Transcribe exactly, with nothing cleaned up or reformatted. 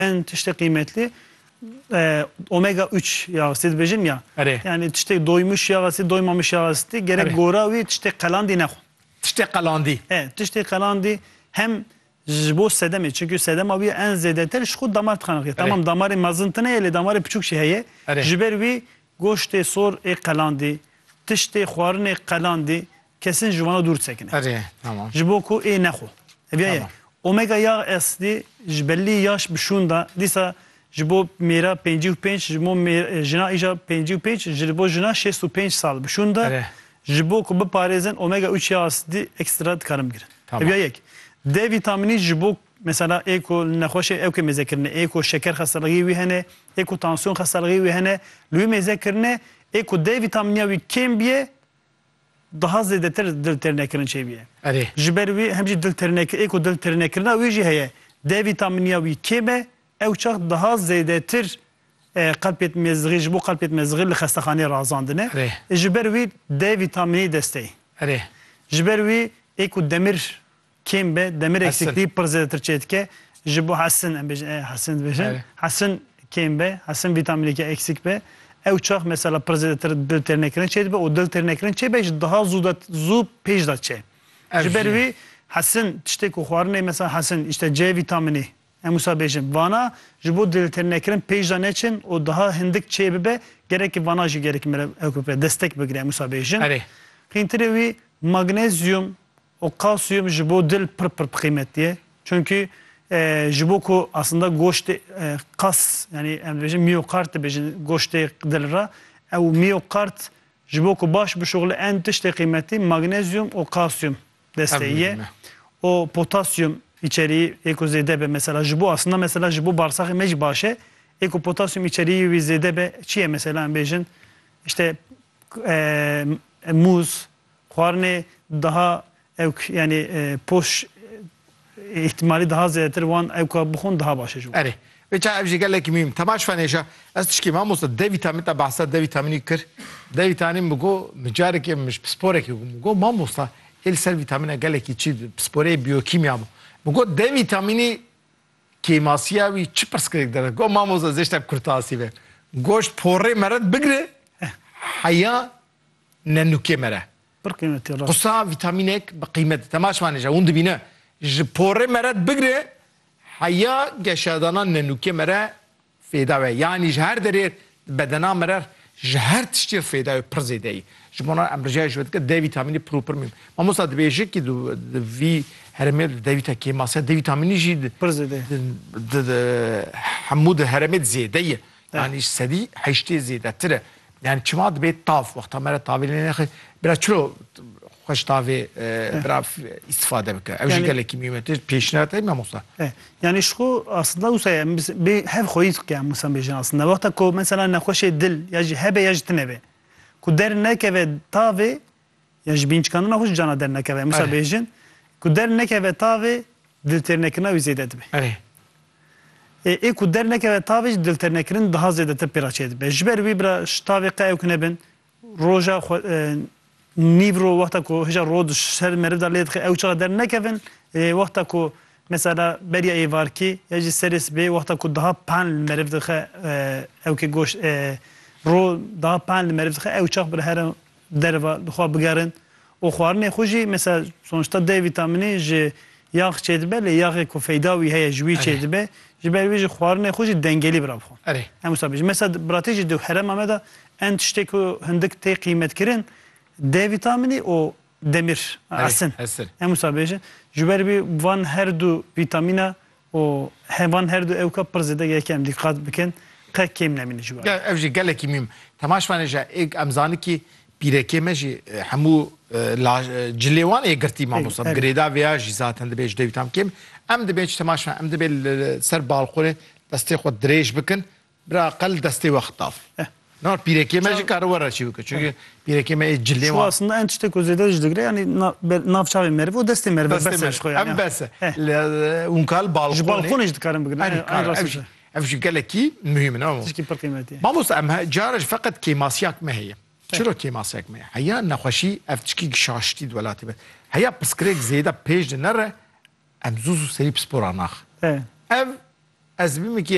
en tişte kıymetli e, omega üç yağı dibêjin ya. Erê. Yani tişte doymuş yağı, doymamış yağı gerek Erê. gora wî tişte qelandî nexwe. Tiştê qelandî. E, tişte qelandî hem ji bo sedemê çünkü sedema wî en zêdetir ji xwe damar dixanixî. Tamam damarê mezin tune lê damarê piçûk jî heye. Ji ber wî goştê sor ê qelandî, tiştê xwarinê qelandî kesin ji wana dûr çekine. Erê, tamam. Ji bo ku ê nexwe. Eviye Tamam. omega yağ asidi ji bellî yaş bişûnda dîsa ji bo mêra pêncî û pênc ji bo jina îja pêncî û pênc ji bo jina şêst û pênc sal bişûnda ji bo ku biparêzin omega üç yağ asidi ekstra dikarim girin. Eviye yek. D vitaminî ji bo mesela ê ku nexweşê ew kê mêzekirine, ê ku şeker xestalixî wî hene, ê ku tansiyon xestalixî wî hene, li wî mêzekirine ê ku D vitaminiya wî kêm biye daha zêdetir dil têrnekirin çêbiye. Erê. Ji ber wî hem jî dil têrnekir ê ku dil têrnekirina wî jî heye. D vitaminiya wî kêm e ew çax daha zêdetir qalpê mêzigî ji bo qalpê mêzigî li xestexaneyê razandine. Ji ber wî D vitaminî desteyê. Erê. Ji ber wî ê ku demir kêm be, demir eksikliği pir zêdetir çê dike. Ji bo hesin em bêjin hesin dibêjin. Hesin kêm be, hesin vitamineke eksik be. Ew çax mesela pir zêdetir dil têrnekirin çê dibe û dil têrnekirin çê be ji daha zû zû pêş da çê. Ji ber wî hesin tiştê ku xwarinê mesela hesin işte C vitaminî em wisa bêjin vana ji bo dil têrnekirin pêş da neçin û daha hindik çê bibe gerekî vana jî gerekî mere ew ku destek bigire em wisa bêjin. Erê. Qîntirê wî magnezyum û kalsiyum ji bo dil pir pir qîmetli. Çünkü e, ji bo ku aslında goştê e, kas yani em dibêjin miyokard dibêjin goştê dil ra ew miyokard ji bo ku baş bişoxile en tiştê qîmetli magnezyum û kalsiyum desteğiye. O potasyum içeriği ê ku zêde be mesela ji bo aslında mesela ji bo bağırsakê me jî baş e ê ku potasyum içeriği wî zêde be çi ye mesela em bêjin işte e, muz xwarinê daha ew yani e, poş ihtimali daha zêdetir wan ew ka bixwin daha baş e. Erê. Veça ev jî gelekî mühim. Temaş fanêja ez tişkî mamosta D vitamin te behsa D vitaminî kir. D vitamin bigo micarekê mij sporekê bigo mamosta el ser vitamine gelekî çi sporê biyokîmya bû. Bigo D vitaminî kêmasiya wî çi pirsgirêk dere. Go mamosta zêşte kurtasî ve. Goşt porê mere bigire heya nenûkê mere. Bir kıymetli Allah. Qusa vitaminek bi qîmet temaş fanêja hûn dibîne. Ji porê mere bigire heya geşadana nenûkê mere fêda ve. Yani ji her derê bedena mere ji her tiştê fêda pir zêdeyî. Ji bona em rica ji vedike D vitaminî propir mîm. Mamosta dibêje ki vî herêmê D vitaminî kêmasiya D vitaminî jî pir zêde hemû di herêmê zêde ye. Yani sedî heştê zêdetir e. Yani çima dibê tav wexta mere tavê lê nexe biraz çilo xweş tavê biraz istifade bike. Ew jî gelekî mîm e pêşniyat e mamosta. Yani şu aslında usaya bir hev xwî dike em wisa bêjin aslında. Wexta ku mesela nexweşê dil ya jî hebe ya jî tinebe. Ku dernekeve tavê ya ji bînçkandina xwe ji cana dernekeve em wisa bêjin ku dernekeve tavê dil têrnekirina wî zêde dibe. Erê. ê ku dernekeve tavê ji dil têrnekirin daha zêdetir pêra çê dibe. Ji ber wî bira ji tavê qe ew nebin roja nîvro wexta ku hêja ro di ser meriv da lê dixe ew çaxa dernekevin wexta ku mesela beriya êvarkî ya jî serê sibê wexta ku daha pan li meriv dixe ew kê goş ro daha pan li meriv dixe ew çax bir here derva dixwa bigerin û xwarinê xwe jî mesela sonuçta D vitaminî ji yağ çê dibe lê yaxê ku feyda wî heye ji wî çê dibe ji ber wî jî xwarinê xwe jî dengelî bira bixwe. Erê. Em wisa bêjin mesela biratê jî di herêma me de en tiştê ku hindik tê qîmetkirin D vitaminî û demir hesin. Em wisa bêjin ji ber wî van her du vîtamîna û van her du ew ka pir zêde yekê em dîqat bikin qe kêm nemîne ji we. Ev jî gelekî mühim. Temaş fanêja em zanî ki pîrekê me jî hemû cilê wan ê girtî mamosta. Girêda veya jî zaten dibe ji D vitamin kêm. Em dibe çi temaş fan em dibe ser balxorê destê xwe dirêj bikin bira qel destê we xitaf. Nar pîrekê me jî kar were çî bike. Çünkü pîrekê me ê cilê wan. Aslında en tiştê ku zêde ji digire yani navçavê meriv û destê meriv bes e ji xwe. Em bes e. Hûn kal balxonê. Ji balxonê jî dikarin bigrin. Ev jî gelekî mühim e. Tişkî pir qîmetî. Mamosta em cara ji feqet kêmasiyak me heye. Çilo kêmasiyak me. Heya nexweşî ev tişkî şaştî di welatê be. Heya pirsgirêk zêde pêş di nere em zû zû serî pispora nax. Ev ez bîme ki